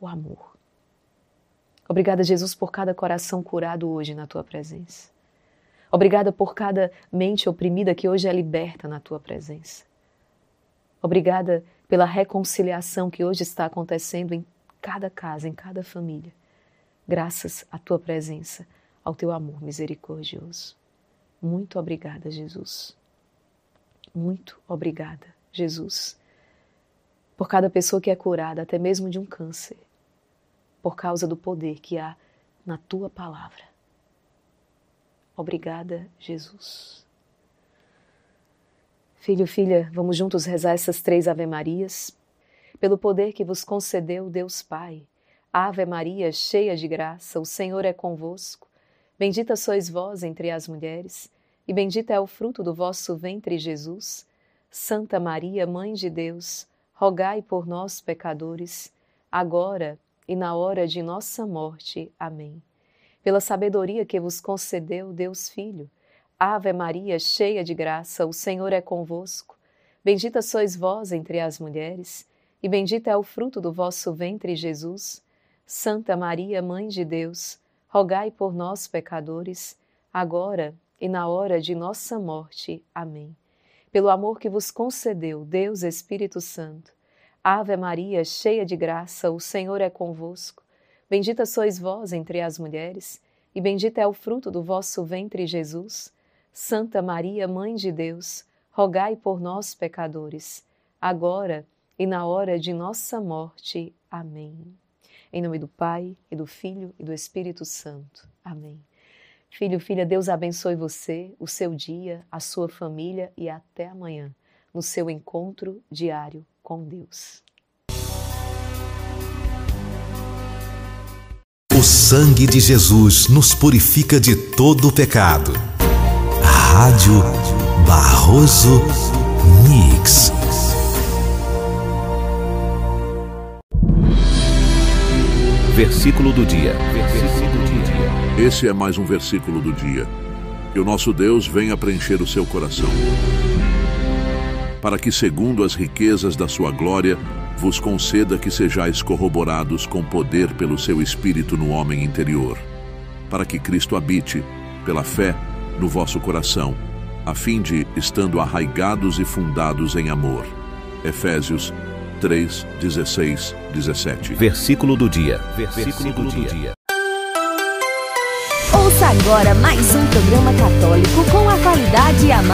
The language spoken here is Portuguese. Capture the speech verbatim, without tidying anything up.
teu amor. Obrigada, Jesus, por cada coração curado hoje na tua presença. Obrigada por cada mente oprimida que hoje é liberta na tua presença. Obrigada pela reconciliação que hoje está acontecendo em cada casa, em cada família. Graças à tua presença, ao teu amor misericordioso. Muito obrigada, Jesus. Muito obrigada, Jesus, por cada pessoa que é curada, até mesmo de um câncer, por causa do poder que há na tua palavra. Obrigada, Jesus. Filho, filha, vamos juntos rezar essas três Ave-Marias. Pelo poder que vos concedeu Deus Pai. Ave Maria, cheia de graça, o Senhor é convosco. Bendita sois vós entre as mulheres, e bendito é o fruto do vosso ventre, Jesus. Santa Maria, Mãe de Deus, rogai por nós, pecadores, agora e na hora de nossa morte. Amém. Pela sabedoria que vos concedeu Deus Filho, Ave Maria, cheia de graça, o Senhor é convosco. Bendita sois vós entre as mulheres, e bendito é o fruto do vosso ventre, Jesus. Santa Maria, Mãe de Deus, rogai por nós, pecadores, agora e na hora de nossa morte. Amém. Pelo amor que vos concedeu Deus Espírito Santo, Ave Maria, cheia de graça, o Senhor é convosco. Bendita sois vós entre as mulheres, e bendito é o fruto do vosso ventre, Jesus. Santa Maria, Mãe de Deus, rogai por nós, pecadores, agora e na hora de nossa morte. Amém. Em nome do Pai, e do Filho, e do Espírito Santo. Amém. Filho, filha, Deus abençoe você, o seu dia, a sua família e até amanhã, no seu encontro diário com Deus. O sangue de Jesus nos purifica de todo o pecado. Rádio Barroso Mix. Versículo do dia. Versículo do dia. Esse é mais um versículo do dia. Que o nosso Deus venha preencher o seu coração, para que, segundo as riquezas da sua glória, vos conceda que sejais corroborados com poder pelo seu Espírito no homem interior, para que Cristo habite, pela fé, no vosso coração, a fim de, estando arraigados e fundados em amor. Efésios três, dezesseis, dezessete. Versículo do dia. Versículo do dia. Ouça agora mais um programa católico com a qualidade e a